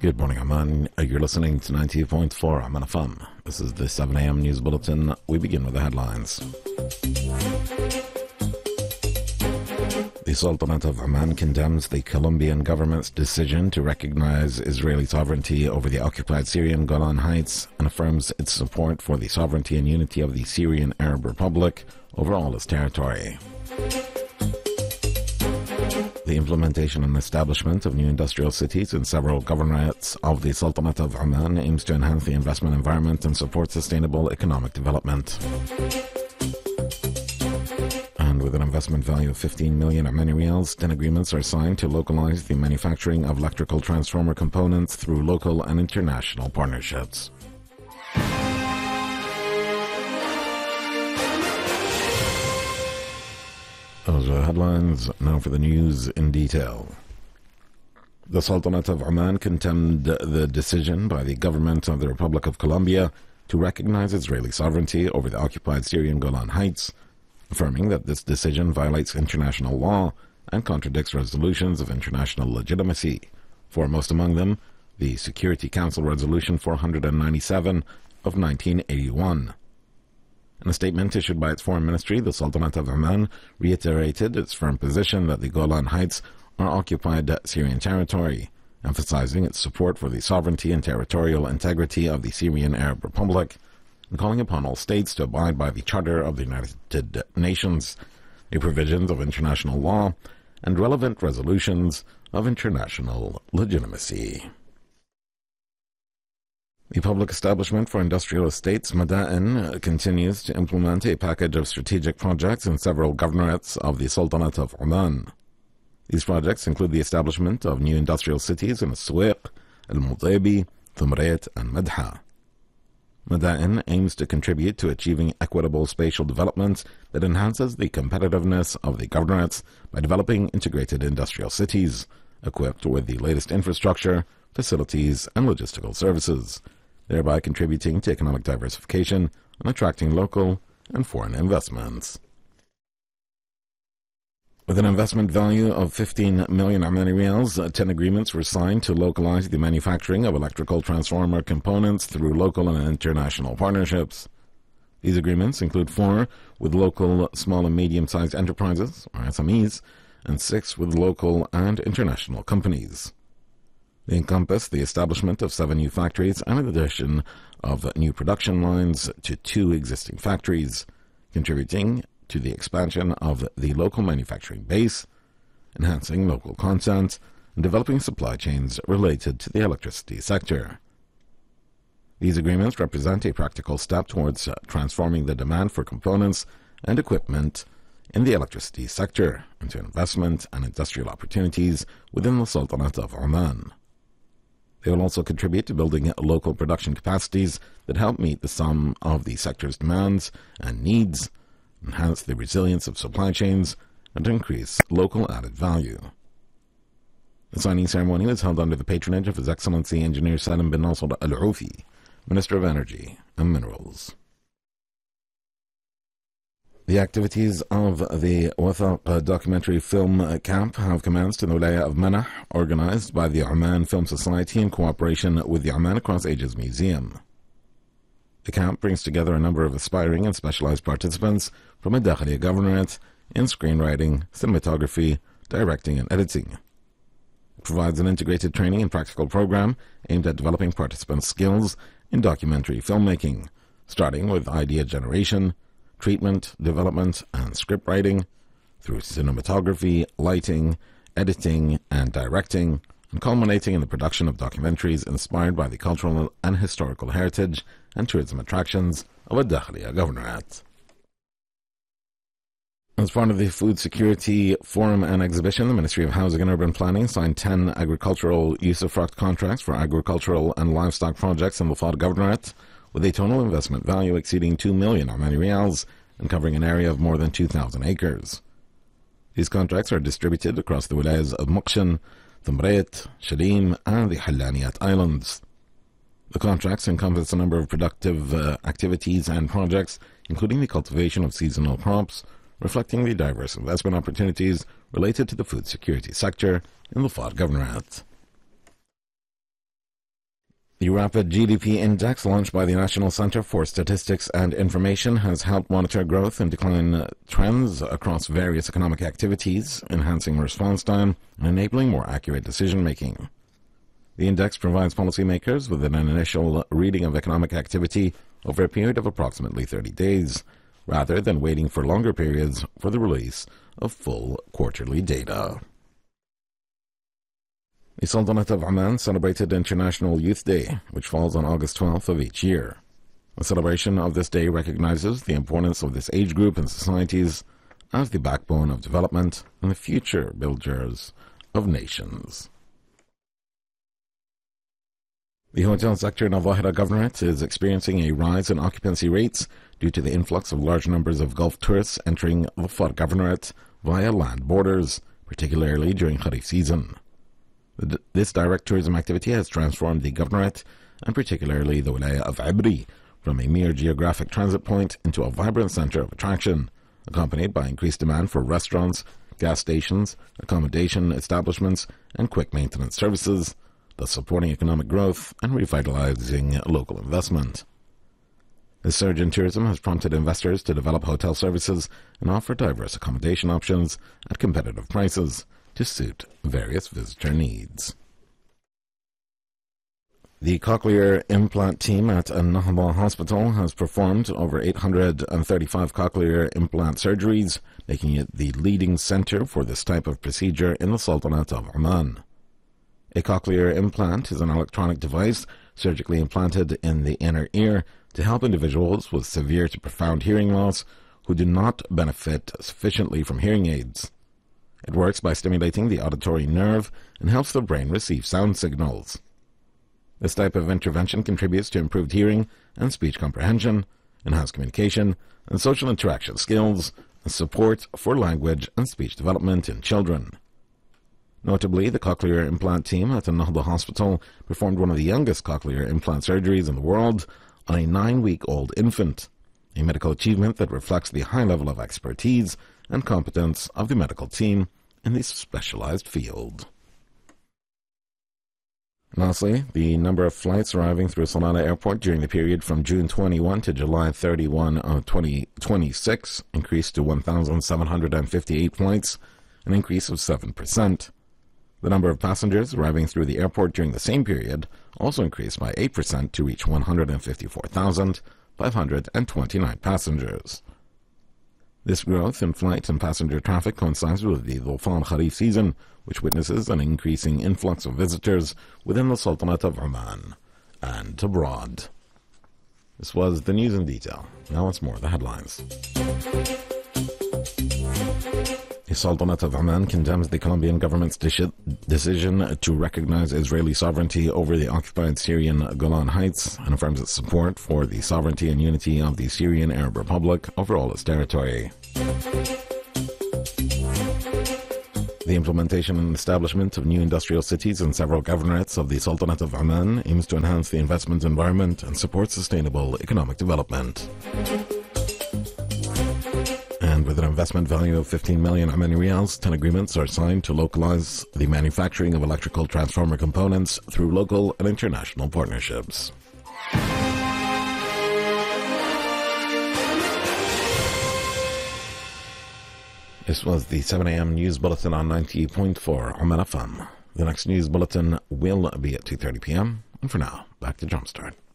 Good morning, Amman. You're listening to 90.4 Amman FM. This is the 7 a.m. news bulletin. We begin with the headlines. The Sultanate of Oman condemns the Colombian government's decision to recognize Israeli sovereignty over the occupied Syrian Golan Heights and affirms its support for the sovereignty and unity of the Syrian Arab Republic over all its territory. The implementation and establishment of new industrial cities in several governorates of the Sultanate of Oman aims to enhance the investment environment and support sustainable economic development. And with an investment value of 15 million Omani riyals, 10 agreements are signed to localize the manufacturing of electrical transformer components through local and international partnerships. Those are the headlines. Now for the news in detail. The Sultanate of Oman condemned the decision by the government of the Republic of Colombia to recognize Israeli sovereignty over the occupied Syrian Golan Heights, affirming that this decision violates international law and contradicts resolutions of international legitimacy, foremost among them the Security Council Resolution 497 of 1981. In a statement issued by its foreign ministry, the Sultanate of Oman reiterated its firm position that the Golan Heights are occupied Syrian territory, emphasizing its support for the sovereignty and territorial integrity of the Syrian Arab Republic, and calling upon all states to abide by the Charter of the United Nations, the provisions of international law, and relevant resolutions of international legitimacy. The Public Establishment for Industrial Estates, Mada'in, continues to implement a package of strategic projects in several governorates of the Sultanate of Oman. These projects include the establishment of new industrial cities in Al-Suwaiq, Al-Mutaybi, Thumrait, and Madha. Mada'in aims to contribute to achieving equitable spatial development that enhances the competitiveness of the governorates by developing integrated industrial cities, equipped with the latest infrastructure, facilities, and logistical services, thereby contributing to economic diversification and attracting local and foreign investments. With an investment value of 15 million Omani riyals, 10 agreements were signed to localize the manufacturing of electrical transformer components through local and international partnerships. These agreements include 4 with local small and medium-sized enterprises, or SMEs, and 6 with local and international companies. They encompass the establishment of 7 new factories and an addition of new production lines to 2 existing factories, contributing to the expansion of the local manufacturing base, enhancing local content, and developing supply chains related to the electricity sector. These agreements represent a practical step towards transforming the demand for components and equipment in the electricity sector into investment and industrial opportunities within the Sultanate of Oman. They will also contribute to building local production capacities that help meet the sum of the sector's demands and needs, enhance the resilience of supply chains, and increase local added value. The signing ceremony was held under the patronage of His Excellency Engineer Salim bin Nasser Al-Oufi, Minister of Energy and Minerals. The activities of the Wathaq documentary film camp have commenced in the Wilaya of Manah, organized by the Oman Film Society in cooperation with the Oman Across Ages Museum. The camp brings together a number of aspiring and specialized participants from a Dakhliya governorate in screenwriting, cinematography, directing, and editing. It provides an integrated training and practical program aimed at developing participants' skills in documentary filmmaking, starting with idea generation, treatment, development, and script writing, through cinematography, lighting, editing, and directing, and culminating in the production of documentaries inspired by the cultural and historical heritage and tourism attractions of a Dakhliya governorate. As part of the Food Security Forum and Exhibition, the Ministry of Housing and Urban Planning signed 10 agricultural usufruct contracts for agricultural and livestock projects in the Fad Governorate, with a total investment value exceeding 2 million Omani riyals and covering an area of more than 2,000 acres. These contracts are distributed across the wilayas of Muqshin, Thumrait, Shalim, and the Hallaniyat Islands. The contracts encompass a number of productive activities and projects, including the cultivation of seasonal crops, reflecting the diverse investment opportunities related to the food security sector in the Fad Governorate. The Rapid GDP Index, launched by the National Centre for Statistics and Information, has helped monitor growth and decline trends across various economic activities, enhancing response time and enabling more accurate decision-making. The index provides policymakers with an initial reading of economic activity over a period of approximately 30 days, rather than waiting for longer periods for the release of full quarterly data. The Sultanate of Oman celebrated International Youth Day, which falls on August 12th of each year. The celebration of this day recognizes the importance of this age group in societies as the backbone of development and the future builders of nations. The hotel sector in Al Dhahira Governorate is experiencing a rise in occupancy rates due to the influx of large numbers of Gulf tourists entering Al Dhafar Governorate via land borders, particularly during Kharif season. This direct tourism activity has transformed the Governorate, and particularly the Wilaya of Ibri, from a mere geographic transit point into a vibrant center of attraction, accompanied by increased demand for restaurants, gas stations, accommodation establishments, and quick maintenance services, thus supporting economic growth and revitalizing local investment. This surge in tourism has prompted investors to develop hotel services and offer diverse accommodation options at competitive prices to suit various visitor needs. The cochlear implant team at An-Nahda Hospital has performed over 835 cochlear implant surgeries, making it the leading center for this type of procedure in the Sultanate of Oman. A cochlear implant is an electronic device surgically implanted in the inner ear to help individuals with severe to profound hearing loss who do not benefit sufficiently from hearing aids. It works by stimulating the auditory nerve and helps the brain receive sound signals. This type of intervention contributes to improved hearing and speech comprehension, enhanced communication and social interaction skills, and support for language and speech development in children. Notably, the cochlear implant team at An-Nahda Hospital performed one of the youngest cochlear implant surgeries in the world on a 9-week-old infant, a medical achievement that reflects the high level of expertise and competence of the medical team in this specialized field. Lastly, the number of flights arriving through Salalah Airport during the period from June 21 to July 31 of 2026 increased to 1,758 flights, an increase of 7%. The number of passengers arriving through the airport during the same period also increased by 8% to reach 154,529 passengers. This growth in flight and passenger traffic coincides with the Dhufar Kharif season, which witnesses an increasing influx of visitors within the Sultanate of Oman and abroad. This was the news in detail. Now it's more of the headlines. The Sultanate of Oman condemns the Colombian government's decision to recognize Israeli sovereignty over the occupied Syrian Golan Heights and affirms its support for the sovereignty and unity of the Syrian Arab Republic over all its territory. The implementation and establishment of new industrial cities in several governorates of the Sultanate of Oman aims to enhance the investment environment and support sustainable economic development. And with an investment value of 15 million Omani Riyals, 10 agreements are signed to localize the manufacturing of electrical transformer components through local and international partnerships. This was the 7 a.m. news bulletin on 90.4 Oman FM. The next news bulletin will be at 2:30 p.m. And for now, back to Jumpstart.